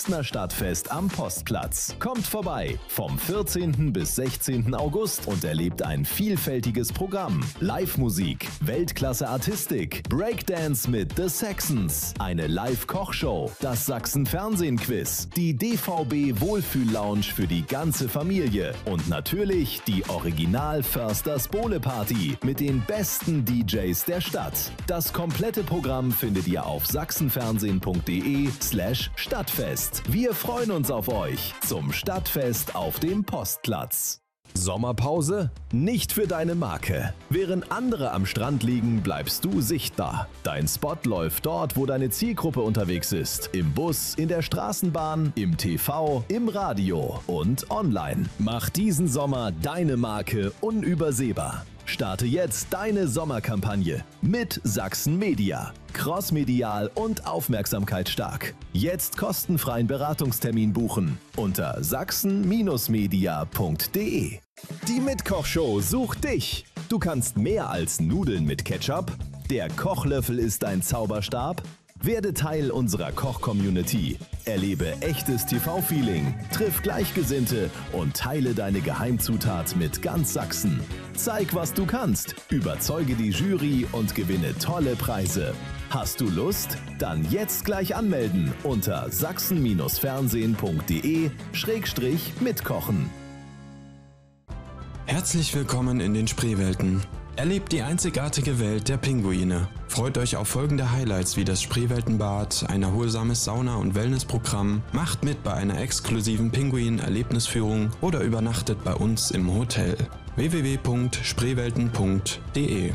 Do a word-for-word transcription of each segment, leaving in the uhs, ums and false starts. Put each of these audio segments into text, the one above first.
Dresdner Stadtfest am Postplatz. Kommt vorbei vom vierzehnten bis sechzehnten August und erlebt ein vielfältiges Programm. Live-Musik, Weltklasse-Artistik, Breakdance mit The Saxons, eine Live-Kochshow, das Sachsen-Fernsehen-Quiz, die D V B-Wohlfühl-Lounge für die ganze Familie und natürlich die Original-Försters-Bowle-Party mit den besten D Js der Stadt. Das komplette Programm findet ihr auf sachsenfernsehen.de slash Stadtfest. Wir freuen uns auf euch zum Stadtfest auf dem Postplatz. Sommerpause? Nicht für deine Marke. Während andere am Strand liegen, bleibst du sichtbar. Dein Spot läuft dort, wo deine Zielgruppe unterwegs ist. Im Bus, in der Straßenbahn, im T V, im Radio und online. Mach diesen Sommer deine Marke unübersehbar. Starte jetzt deine Sommerkampagne mit Sachsen Media. Crossmedial und aufmerksamkeitsstark. Jetzt kostenfreien Beratungstermin buchen unter sachsen media punkt de. Die Mitkochshow sucht dich. Du kannst mehr als Nudeln mit Ketchup. Der Kochlöffel ist dein Zauberstab. Werde Teil unserer Koch-Community. Erlebe echtes T V-Feeling, triff Gleichgesinnte und teile deine Geheimzutat mit ganz Sachsen. Zeig, was du kannst, überzeuge die Jury und gewinne tolle Preise. Hast du Lust? Dann jetzt gleich anmelden unter sachsen fernsehen punkt de schrägstrich mitkochen. Herzlich willkommen in den Spreewelten. Erlebt die einzigartige Welt der Pinguine. Freut euch auf folgende Highlights wie das Spreeweltenbad, ein erholsames Sauna- und Wellnessprogramm, macht mit bei einer exklusiven Pinguin-Erlebnisführung oder übernachtet bei uns im Hotel. w w w punkt spreewelten punkt de.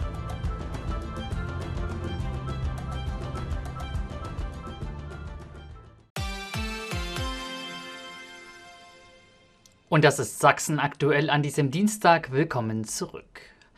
Und das ist Sachsen aktuell an diesem Dienstag. Willkommen zurück.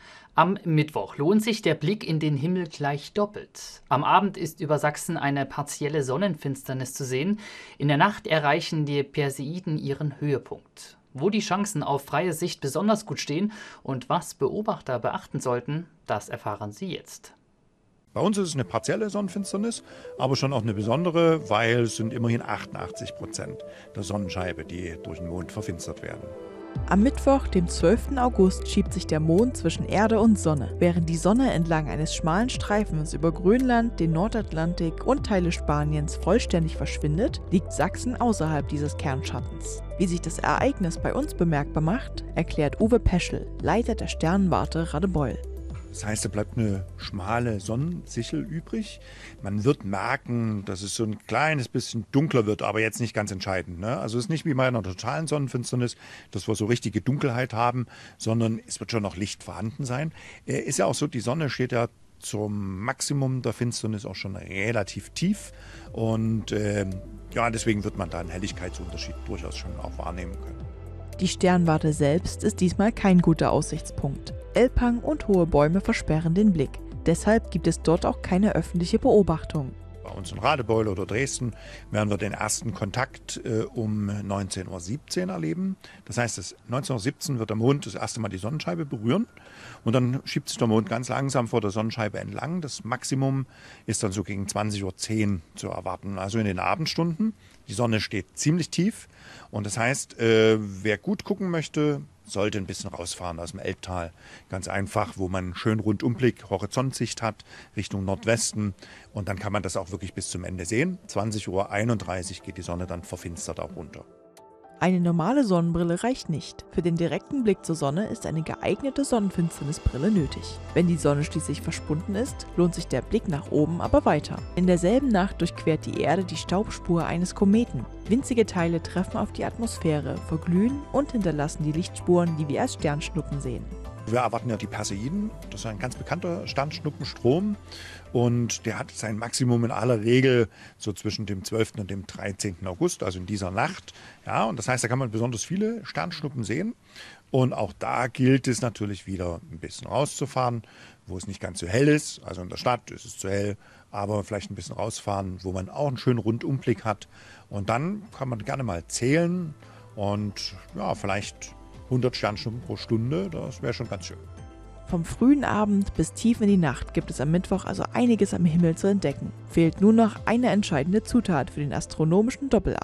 Am Mittwoch lohnt sich der Blick in den Himmel gleich doppelt. Am Abend ist über Sachsen eine partielle Sonnenfinsternis zu sehen. In der Nacht erreichen die Perseiden ihren Höhepunkt. Wo die Chancen auf freie Sicht besonders gut stehen und was Beobachter beachten sollten, das erfahren Sie jetzt. Bei uns ist es eine partielle Sonnenfinsternis, aber schon auch eine besondere, weil es sind immerhin achtundachtzig Prozent der Sonnenscheibe, die durch den Mond verfinstert werden. Am Mittwoch, dem zwölften August, schiebt sich der Mond zwischen Erde und Sonne. Während die Sonne entlang eines schmalen Streifens über Grönland, den Nordatlantik und Teile Spaniens vollständig verschwindet, liegt Sachsen außerhalb dieses Kernschattens. Wie sich das Ereignis bei uns bemerkbar macht, erklärt Uwe Peschel, Leiter der Sternwarte Radebeul. Das heißt, da bleibt eine schmale Sonnensichel übrig. Man wird merken, dass es so ein kleines bisschen dunkler wird, aber jetzt nicht ganz entscheidend. Ne? Also es ist nicht wie bei einer totalen Sonnenfinsternis, dass wir so richtige Dunkelheit haben, sondern es wird schon noch Licht vorhanden sein. Äh, ist ja auch so, die Sonne steht ja zum Maximum der Finsternis auch schon relativ tief. Und äh, ja, deswegen wird man da einen Helligkeitsunterschied durchaus schon auch wahrnehmen können. Die Sternwarte selbst ist diesmal kein guter Aussichtspunkt. Elbhang und hohe Bäume versperren den Blick. Deshalb gibt es dort auch keine öffentliche Beobachtung. Bei uns in Radebeul oder Dresden werden wir den ersten Kontakt äh, um neunzehn Uhr siebzehn erleben. Das heißt, dass neunzehn Uhr siebzehn wird der Mond das erste Mal die Sonnenscheibe berühren und dann schiebt sich der Mond ganz langsam vor der Sonnenscheibe entlang. Das Maximum ist dann so gegen zwanzig Uhr zehn zu erwarten, also in den Abendstunden. Die Sonne steht ziemlich tief und das heißt, äh, wer gut gucken möchte, sollte ein bisschen rausfahren aus dem Elbtal. Ganz einfach, wo man schön Rundumblick, Horizontsicht hat, Richtung Nordwesten. Und dann kann man das auch wirklich bis zum Ende sehen. zwanzig Uhr einunddreißig geht die Sonne dann verfinstert auch runter. Eine normale Sonnenbrille reicht nicht. Für den direkten Blick zur Sonne ist eine geeignete Sonnenfinsternisbrille nötig. Wenn die Sonne schließlich verschwunden ist, lohnt sich der Blick nach oben aber weiter. In derselben Nacht durchquert die Erde die Staubspur eines Kometen. Winzige Teile treffen auf die Atmosphäre, verglühen und hinterlassen die Lichtspuren, die wir als Sternschnuppen sehen. Wir erwarten ja die Perseiden, das ist ein ganz bekannter Sternschnuppenstrom und der hat sein Maximum in aller Regel so zwischen dem zwölften und dem dreizehnten August, also in dieser Nacht. Ja, und das heißt, da kann man besonders viele Sternschnuppen sehen und auch da gilt es natürlich wieder ein bisschen rauszufahren, wo es nicht ganz so hell ist, also in der Stadt ist es zu hell, aber vielleicht ein bisschen rausfahren, wo man auch einen schönen Rundumblick hat und dann kann man gerne mal zählen und ja, vielleicht hundert Sternschnuppen pro Stunde, das wäre schon ganz schön. Vom frühen Abend bis tief in die Nacht gibt es am Mittwoch also einiges am Himmel zu entdecken. Fehlt nur noch eine entscheidende Zutat für den astronomischen Doppelakt.